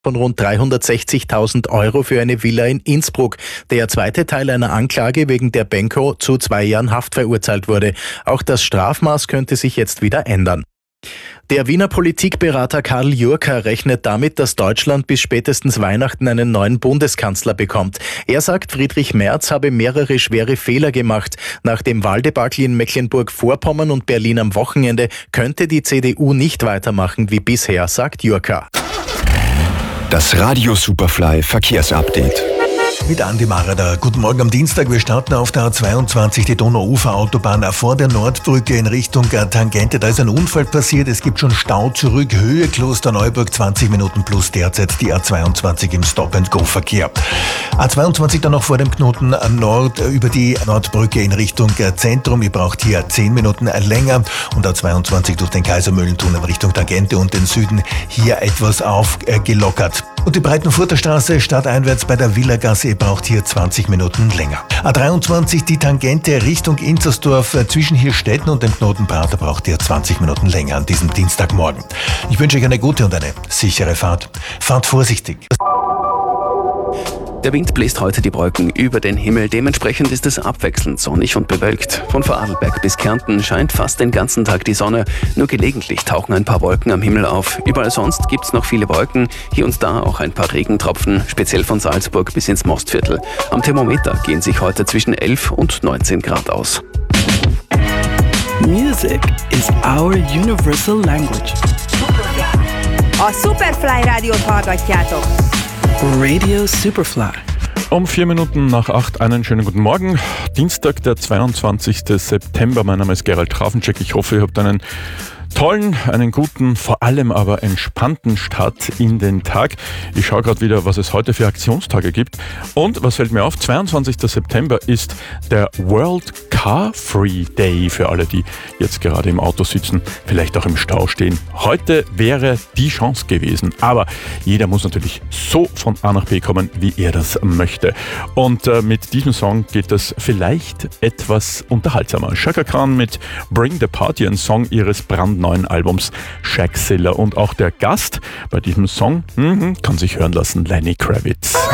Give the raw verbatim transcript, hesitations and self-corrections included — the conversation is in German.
von rund dreihundertsechzigtausend Euro für eine Villa in Innsbruck. Der zweite Teil einer Anklage, wegen der Benko zu zwei Jahren Haft verurteilt wurde. Auch das Strafmaß könnte sich jetzt wieder ändern. Der Wiener Politikberater Karl Jurka rechnet damit, dass Deutschland bis spätestens Weihnachten einen neuen Bundeskanzler bekommt. Er sagt, Friedrich Merz habe mehrere schwere Fehler gemacht. Nach dem Wahldebakel in Mecklenburg-Vorpommern und Berlin am Wochenende könnte die C D U nicht weitermachen wie bisher, sagt Jurka. Das Radio Superfly Verkehrsupdate. Mit Andi Marader. Guten Morgen am Dienstag. Wir starten auf der A zweiundzwanzig, die Donauufer-Autobahn vor der Nordbrücke in Richtung Tangente. Da ist ein Unfall passiert. Es gibt schon Stau zurück. Höhe Klosterneuburg, zwanzig Minuten plus derzeit die A zweiundzwanzig im Stop-and-Go-Verkehr. A zweiundzwanzig dann noch vor dem Knoten Nord über die Nordbrücke in Richtung Zentrum. Ihr braucht hier zehn Minuten länger. Und A zweiundzwanzig durch den Kaisermühlentunnel Richtung Tangente und den Süden hier etwas aufgelockert. Und die Breitenfurter Straße stadteinwärts bei der Villagasse, ihr braucht hier zwanzig Minuten länger. A dreiundzwanzig, die Tangente Richtung Inzersdorf zwischen Hirstetten und dem Knoten Prater braucht ihr zwanzig Minuten länger an diesem Dienstagmorgen. Ich wünsche euch eine gute und eine sichere Fahrt. Fahrt vorsichtig. Der Wind bläst heute die Wolken über den Himmel. Dementsprechend ist es abwechselnd sonnig und bewölkt. Von Vorarlberg bis Kärnten scheint fast den ganzen Tag die Sonne. Nur gelegentlich tauchen ein paar Wolken am Himmel auf. Überall sonst gibt es noch viele Wolken. Hier und da auch ein paar Regentropfen, speziell von Salzburg bis ins Mostviertel. Am Thermometer gehen sich heute zwischen elf und neunzehn Grad aus. Music is our universal language. A Superfly Rádiót hallgatjátok. Radio Superfly. Um vier Minuten nach acht einen schönen guten Morgen. Dienstag, der zweiundzwanzigsten September. Mein Name ist Gerald Trafencheck. Ich hoffe, ihr habt einen tollen, einen guten, vor allem aber entspannten Start in den Tag. Ich schaue gerade wieder, was es heute für Aktionstage gibt. Und was fällt mir auf? zweiundzwanzigsten September ist der World Car Free Day für alle, die jetzt gerade im Auto sitzen, vielleicht auch im Stau stehen. Heute wäre die Chance gewesen. Aber jeder muss natürlich so von A nach B kommen, wie er das möchte. Und äh, mit diesem Song geht das vielleicht etwas unterhaltsamer. Chaka Khan mit Bring the Party, ein Song ihres brandneuen Albums Shagzilla. Und auch der Gast bei diesem Song mh, kann sich hören lassen, Lenny Kravitz.